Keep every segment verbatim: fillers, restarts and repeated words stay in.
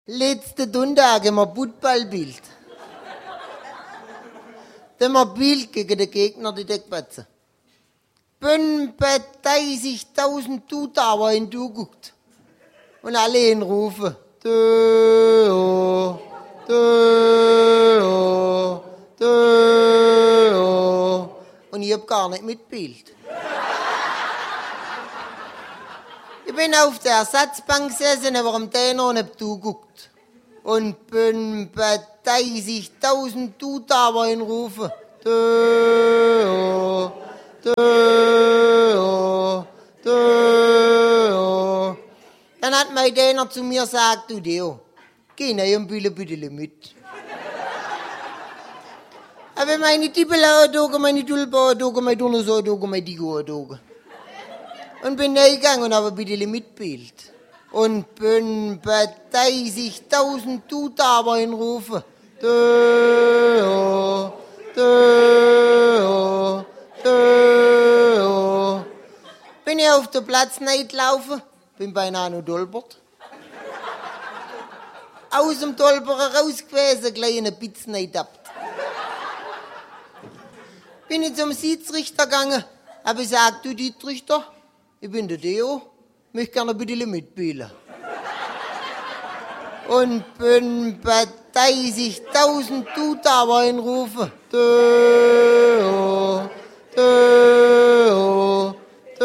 Letzten Sonntag haben wir Footballbild. Da haben wir Bild gegen den Gegner, die Deckplätze. fünfunddreißigtausend Zuschauer in du guckt. Und alle hinrufen. Dö, dö, dö. Und ich hab gar nicht mitgespielt. Ich bin auf der Ersatzbank gesessen, aber am Trainer und hab zugeguckt. Und bin bei dreißigtausend Zuschauer in Rufen. Dö, dö, dö. Dann hat mein Trainer zu mir gesagt, du Deo, geh nicht und spiele bitte mit. Aber meine Tippelauer-Doge, meine Tulpenauer-Doge, meine Dinosaur-Doge, meine Digo-Doge. Und bin reingegangen und habe ein bisschen mitgespielt. Und bin bei dreißigtausend Zuschauer in Rufen. Dö, dö, dö. Bin ich auf den Platz gelaufen, bin beinahe noch dolpert. Aus dem Dolperer raus gewesen, gleich eine Pizza getappt. Bin ich zum Schiedsrichter gegangen, habe gesagt, du Schiedsrichter, ich bin der Deo, möchte gerne ein bisschen mitspielen. Und bin bei dreißigtausend Zuschauer in Rufen. Deo, Deo,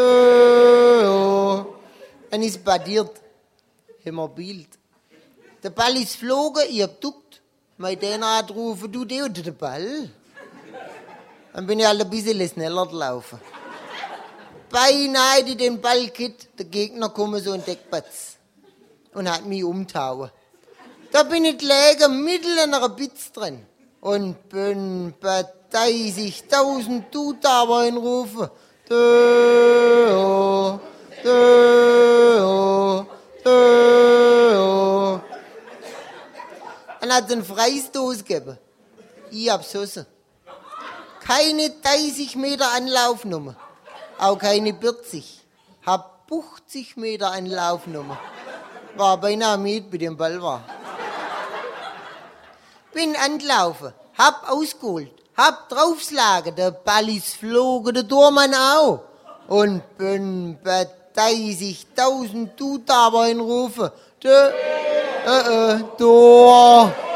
Deo. Dann ist es badiert. Haben wir Bild. Der Ball ist geflogen, ich hab geduckt. Mein Trainer hat gerufen, du Deo, der Ball. Dann bin ich halt ein bisschen schneller gelaufen. Beinahe hätte ich den Ball gekriegt, der Gegner kommt so in Deckplatz und hat mich umgehauen. Da bin ich gelegen, mitten in einer Pizza drin und bin bei dreißigtausend Zuschauer in Rufen. Dö, dö, dö. Dann hat es einen Freistoß gegeben. Ich hab's geschossen. Keine dreißig Meter Anlaufnummer. Auch keine vierzig. Hab fünfzig Meter Anlaufnummer. War beinahe mit, bei dem Ball war. Bin angelaufen, hab ausgeholt, hab draufgeschlagen, der Ball ist geflogen, der Tormann auch. Und bin bei dreißigtausend Zuschauer in Rufen. Dö, äh, äh, Tor.